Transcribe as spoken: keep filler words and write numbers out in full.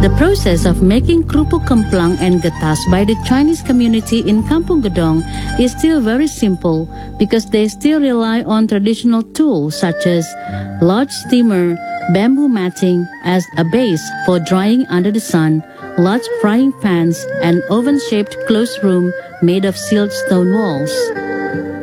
The process of making kerupuk kemplang and getas by the Chinese community in Kampung Gedong is still very simple because they still rely on traditional tools such as large steamer, bamboo matting as a base for drying under the sun, large frying pans, and oven-shaped closed room made of sealed stone walls.